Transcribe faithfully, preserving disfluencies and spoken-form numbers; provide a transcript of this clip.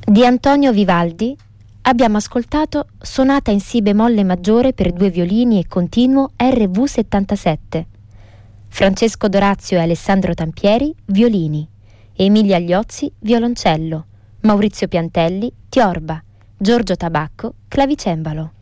Di Antonio Vivaldi abbiamo ascoltato Sonata in Si bemolle maggiore per due violini e continuo R V settantasette. Francesco Dorazio e Alessandro Tampieri, violini. Emilia Agliozzi, violoncello. Maurizio Piantelli, tiorba. Giorgio Tabacco, clavicembalo.